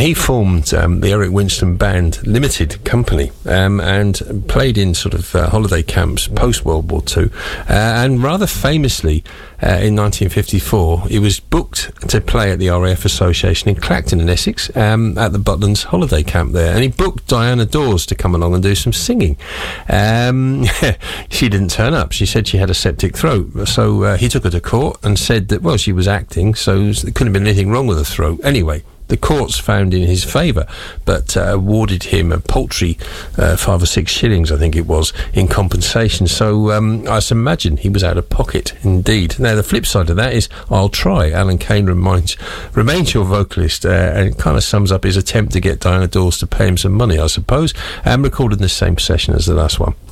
he formed the Eric Winston Band Limited Company and played in sort of holiday camps post-World War II. And rather famously, in 1954, he was booked to play at the RAF Association in Clacton in Essex at the Butlands holiday camp there. And he booked Diana Dawes to come along and do some singing. She didn't turn up. She said she had a septic throat. So he took her to court and said that, well, she was acting, so there couldn't have been anything wrong with her throat. Anyway, the courts found in his favour, but awarded him a paltry 5 or 6 shillings, I think it was, in compensation. So I imagine he was out of pocket indeed. Now, the flip side of that is I'll Try. Alan Kane remains your vocalist, and it kind of sums up his attempt to get Diana Dawes to pay him some money, I suppose, and recorded in the same session as the last one.